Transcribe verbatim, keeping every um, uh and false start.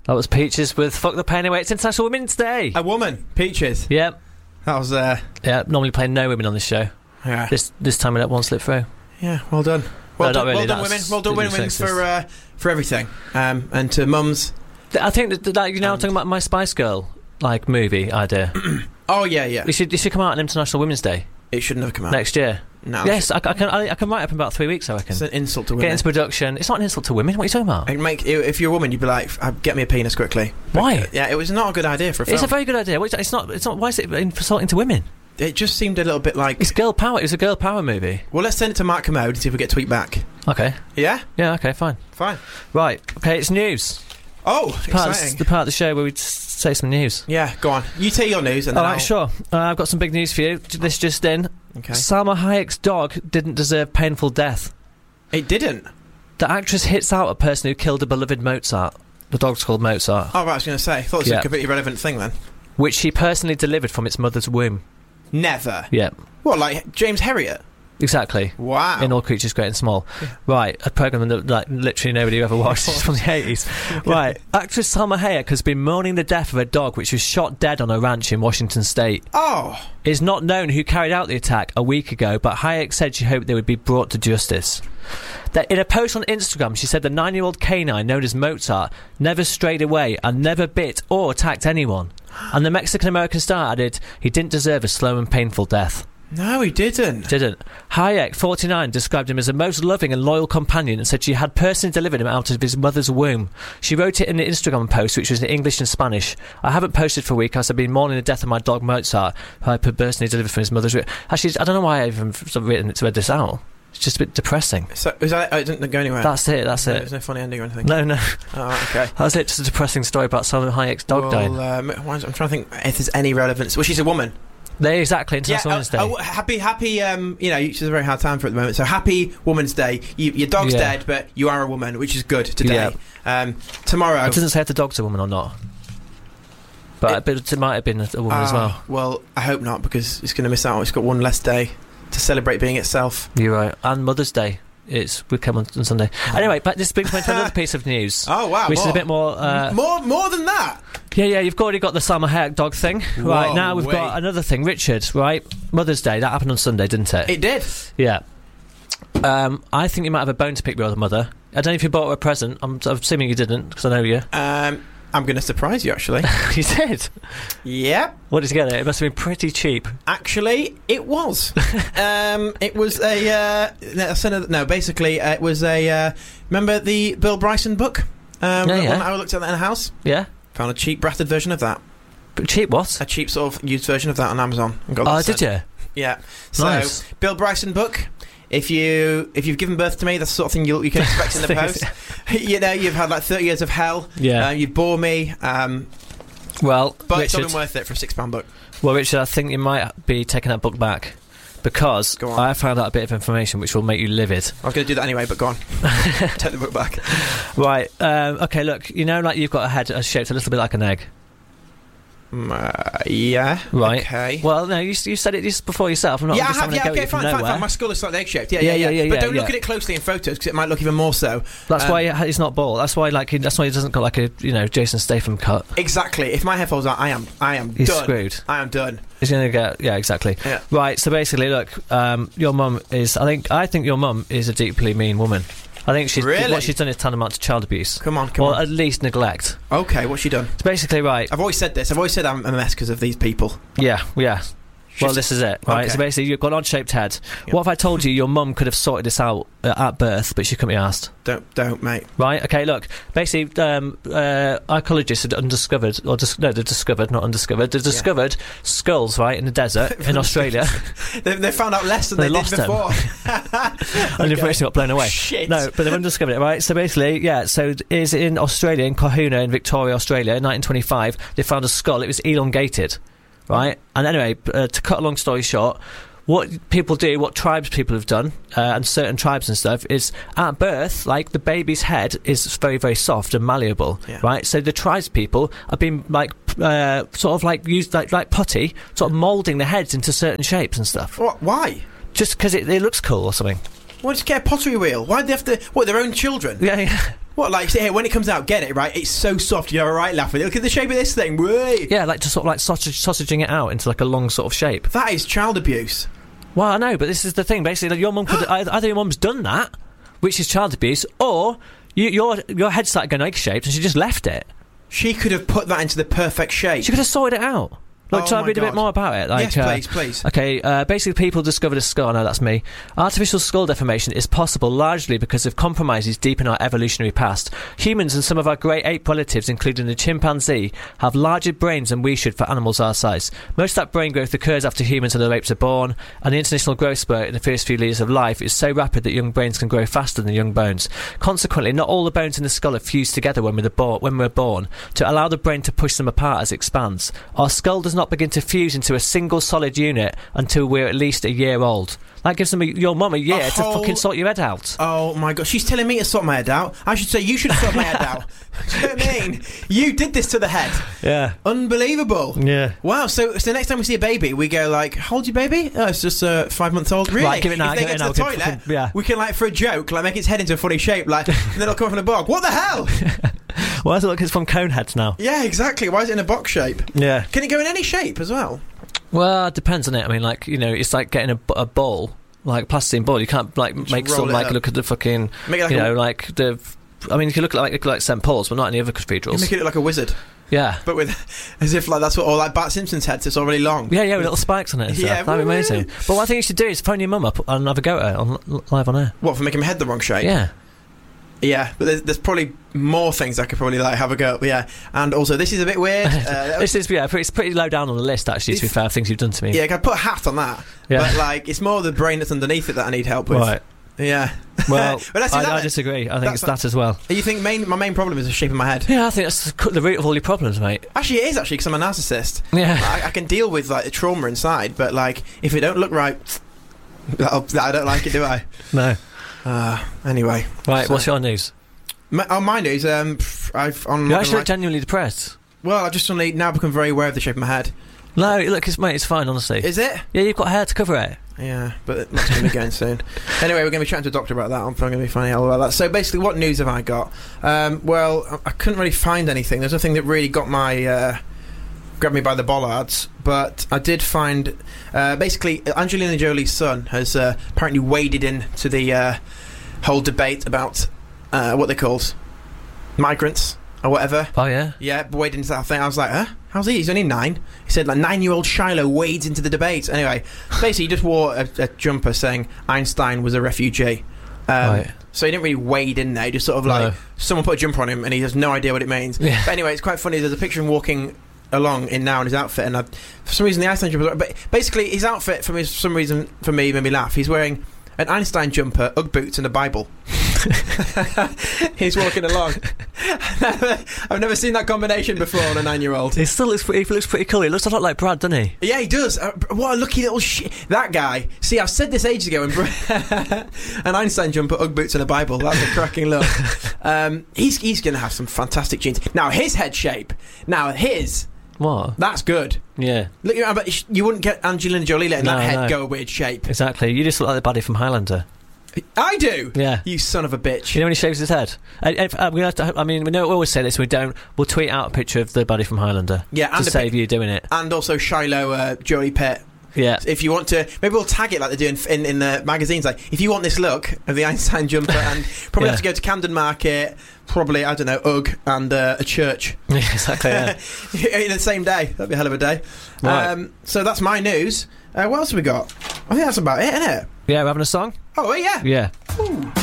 That was Peaches with Fuck the Pain Away. It's International Women's Day. A woman, Peaches. Yep. That was, uh... Yeah, normally playing no women on this show. Yeah. This this time we let one slip through. Yeah, well done. Well no, done, really, well done women. Well done, women, for, uh, for everything. Um, and to mums... I think that, that you know, I'm talking about my Spice Girl, like, movie idea. Oh, yeah, yeah. It should, it should come out on International Women's Day. It should never come out. Next year. No. Yes, I, I can I, I can write up in about three weeks, I reckon. It's an insult to women. Get into production. It's not an insult to women. What are you talking about? It'd make, if you're a woman, you'd be like, get me a penis quickly. Why? Yeah, it was not a good idea for a film. It's a very good idea. It's not, it's not, why is it insulting to women? It just seemed a little bit like... It's girl power. It was a girl power movie. Well, let's send it to Mark Commode and see if we get a tweet back. Okay. Yeah? Yeah, okay, fine. Fine. Right, okay, it's news. Oh, it's part exciting. Of, the part of the show where we say some news. Yeah, go on. You tell your news and then All right, I'll... sure. Uh, I've got some big news for you. This just in. Okay. Salma Hayek's dog didn't deserve painful death. It didn't? The actress hits out a person who killed a beloved Mozart. The dog's called Mozart. Oh, right, I was going to say. I thought it was yeah. a completely irrelevant thing then. Which she personally delivered from its mother's womb. Never? Yeah. What, like James Herriot? Exactly. Wow. In All Creatures Great and Small. Yeah. Right, a programme that like, literally nobody ever watched. It's from the eighties. Okay. Right, actress Salma Hayek has been mourning the death of a dog which was shot dead on a ranch in Washington State. Oh. It's not known who carried out the attack a week ago, but Hayek said she hoped they would be brought to justice. That in a post on Instagram, she said the nine-year-old canine known as Mozart never strayed away and never bit or attacked anyone. And the Mexican-American star added, he didn't deserve a slow and painful death. No, he didn't. Didn't. Hayek, forty-nine, described him as a most loving and loyal companion and said she had personally delivered him out of his mother's womb. She wrote it in the Instagram post, which was in English and Spanish. I haven't posted for a week as I've been mourning the death of my dog Mozart, who I personally delivered from his mother's womb. Actually, I don't know why I even written it to read this out. It's just a bit depressing. So, was that, oh, it didn't go anywhere? That's it, that's no, it. There's no funny ending or anything? No, no. Oh, okay. That's it, just a depressing story about Salma Hayek's dog well, dying. Um, I'm trying to think if there's any relevance. Well, she's a woman. There, exactly, International yeah, Women's Day. Oh, happy, happy, um, you know, it's a very hard time for it at the moment, so happy Women's Day. You, your dog's yeah. dead, but you are a woman, which is good today. Yeah. Um, tomorrow... It doesn't say if the dog's a woman or not. But it, but it might have been a woman uh, as well. Well, I hope not, because it's going to miss out. It's got one less day to celebrate being itself. You're right. And Mother's Day. It's we come on, on Sunday. Anyway, but this brings me to another piece of news. Oh wow! Which more. is a bit more, uh, more, more than that. Yeah, yeah. You've already got the Salma Hayek dog thing, Whoa, right? Now we've wait. got another thing. Richard, right? Mother's Day. That happened on Sunday, didn't it? It did. Yeah. Um, I think you might have a bone to pick with your mother. I don't know if you bought her a present. I'm, I'm assuming you didn't, because I know you. Um, I'm going to surprise you, actually. You did? Yep. What did you get? It must have been pretty cheap. Actually, it was. um, it was a... Uh, no, basically, uh, it was a... Uh, remember the Bill Bryson book? Um, yeah, the yeah. one I looked at that in a house? Yeah. Found a cheap branded version of that. But cheap what? A cheap sort of used version of that on Amazon. And got oh, that did sent. you? Yeah. So, nice. Bill Bryson book... If you if you've given birth to me, that's the sort of thing you you can expect in the post. You know, you've had like thirty years of hell. Yeah, uh, you bore me. Um, well, but Richard, it's not been worth it for a six pound book. Well, Richard, I think you might be taking that book back because I found out a bit of information which will make you livid. I was going to do that anyway, but go on. Take the book back. Right. Um, okay. Look, you know, like you've got a head shaped a little bit like an egg. Uh, yeah. Right. Okay. Well, no, you, you said it just before yourself. I'm not yeah, just I have. Yeah, okay, fine, fine, fine. My skull is slightly egg-shaped. Yeah, yeah, yeah. yeah, yeah but yeah, don't yeah. look at it closely in photos because it might look even more so. That's um, why it's not bald. That's why, like, he, that's why he doesn't got like a you know Jason Statham cut. Exactly. If my hair falls out, I am, I am He's done. screwed. I am done. He's gonna get yeah, exactly. Yeah. Right. So basically, look, um, your mum is. I think. I think your mum is a deeply mean woman. I think she's really? what she's done is tantamount to child abuse. Come on, come well, on. Well, at least neglect. Okay, what's she done? It's basically right. I've always said this. I've always said I'm a mess because of these people. Yeah, yeah. She's well, this is it, right? Okay. So basically, you've got an odd-shaped head. Yep. What if I told you your mum could have sorted this out uh, at birth, but she couldn't be asked? Don't, don't, mate. Right? Okay, look. Basically, um, uh, archaeologists had undiscovered, or dis- no, they discovered, not undiscovered, they discovered yeah. skulls, right, in the desert in Australia. they, they found out less than they, they lost did before. and the information got blown away. Shit. No, but they've undiscovered it, right? So basically, yeah, so it is in Australia, in Kahuna, in Victoria, Australia, in nineteen twenty-five, they found a skull. It was elongated. Right, and anyway, uh, to cut a long story short, what people do, what tribes people have done, uh, and certain tribes and stuff, is at birth, like the baby's head is very, very soft and malleable, yeah. right? So the tribes people have been like, uh, sort of like used like like putty, sort of moulding the heads into certain shapes and stuff. What? Why? Just because it, it looks cool or something. Why just get a pottery wheel? Why do they have to? What, their own children? Yeah, yeah. What, like, say, hey, when it comes out, get it, right? It's so soft, you have a right laugh with it. Look at the shape of this thing, wait. Yeah, like just sort of like sausage, sausaging it out into like a long sort of shape. That is child abuse. Well, I know, but this is the thing. Basically, like, your mum could either your mum's done that, which is child abuse, or you, your your head started going egg-shaped and she just left it. She could have put that into the perfect shape. She could have sorted it out. Like, Oh try to my read a bit God. more about it. Like, Yes, uh, please, please. Okay, uh, basically people discovered a skull. No, that's me. Artificial skull deformation is possible largely because of compromises deep in our evolutionary past. Humans and some of our great ape relatives, including the chimpanzee, have larger brains than we should for animals our size. Most of that brain growth occurs after humans and other apes are born, and the international growth spurt in the first few years of life is so rapid that young brains can grow faster than young bones. Consequently, not all the bones in the skull are fused together when we're, bo- when we're born to allow the brain to push them apart as it expands. Our skull does not begin to fuse into a single solid unit until we're at least a year old. That gives them a, your mum a year A to whole- fucking sort your head out. Oh my God, she's telling me to sort my head out. I should say you should sort my head out. Do you know what I mean? You did this to the head. Yeah. Unbelievable. Yeah. Wow, so so next time we see a baby, we go like, how old's your baby? Oh, it's just uh, five months old. Really? Right, give it now, If they give it get now, to the we can toilet, fucking- yeah. we can, like, for a joke, like, make its head into a funny shape, like, and then it'll come from the bog. What the hell? Why does it look like it's from Coneheads now? Yeah, exactly. Why is it in a box shape? Yeah. Can it go in any shape as well? Well, it depends on it. I mean, like, you know, it's like getting a, b- a ball, like plasticine ball. You can't, like, Just make roll some, it like, up. look at the fucking, Make it like you a, know, like the... I mean, you can look like, look like Saint Paul's, but not any other you cathedrals. make it look like a wizard, Yeah. but with as if like that's what, or like Bart Simpson's head, so it's already long. Yeah, yeah, with little spikes on it and stuff. Yeah, That'd be woo. amazing. But what I think you should do is phone your mum up and have a go at it on, live on air. What, for making my head the wrong shape? Yeah. Yeah, but there's, there's probably more things I could probably like have a go at. Yeah, and also this is a bit weird. Uh, This is, yeah, it's pretty low down on the list, actually, to be It's- fair, of things you've done to me. yeah, I could put a hat on that. Yeah. But like, it's more the brain that's underneath it that I need help with. Right. Yeah. Well, But let's do I, that I then. disagree. I think That's it's that as well. You think main, my main problem is the shape of my head? Yeah, I think that's the the root of all your problems, mate. Actually, it is actually because I'm a narcissist. Yeah. I, I can deal with like the trauma inside, but like if it don't look right, that'll- I don't like it, do I? No. Uh, anyway, Right, So- what's your news? my, on my news, um, pff, I've on. You my- actually look genuinely depressed. well, I've just suddenly now become very aware of the shape of my head. No, look, it's, mate, it's fine, honestly. Is it? Yeah, you've got hair to cover it. Yeah, but that's going to be going soon. Anyway, we're going to be chatting to a doctor about that. I'm going to be finding out all about that. So basically, what news have I got? Um, well, I, I couldn't really find anything. There's nothing that really got my uh, grabbed me by the bollards. But I did find uh, basically Angelina Jolie's son has uh, apparently waded into the uh, whole debate about uh, what they called migrants or whatever. Oh, yeah? Yeah, waded into that thing. I was like, huh? How's he? He's only nine. He said, like, nine-year-old Shiloh wades into the debate. Anyway, basically, he just wore a, a jumper saying Einstein was a refugee. Um, Right. So he didn't really wade in there. He just sort of like, No. someone put a jumper on him and he has no idea what it means. Yeah. But anyway, it's quite funny. There's a picture of him walking along in now in his outfit, and I, for some reason the Einstein jumper. But basically, his outfit for me, for some reason for me made me laugh. He's wearing an Einstein jumper, Ugg boots, and a Bible. He's walking along. I've never seen that combination before on a nine-year-old. He still looks pretty, he looks pretty cool. He looks a lot like Brad, doesn't he? Yeah, he does. Uh, what a lucky little shit. That guy. See, I've said this ages ago. And an Einstein jumper, Ugg boots, and a Bible. That's a cracking look. Um, he's he's going to have some fantastic genes. Now, his head shape. Now, his. What? That's good. Yeah, Look, but you wouldn't get Angelina Jolie letting No, that head no. go a weird shape. exactly. You just look like the baddie from Highlander. I do. Yeah. You son of a bitch. You know when he shaves his head? I, I, I'm gonna have to, I mean, we know we always say this, we don't. We'll tweet out a picture of the baddie from Highlander. Yeah, and to a save you doing it. And also Shiloh, uh, Joey Pitt. Yeah. If you want to, maybe we'll tag it like they do in, in, in the magazines. Like, if you want this look of the Einstein jumper, and probably Yeah. have to go to Camden Market, probably, I don't know, Ugg, and uh, a church exactly. Yeah. in the same day. That'd be a hell of a day. Right. Um, so that's my news. Uh, what else have we got? I think that's about it, isn't it? Yeah, we're having a song. Oh, yeah. Yeah. Ooh.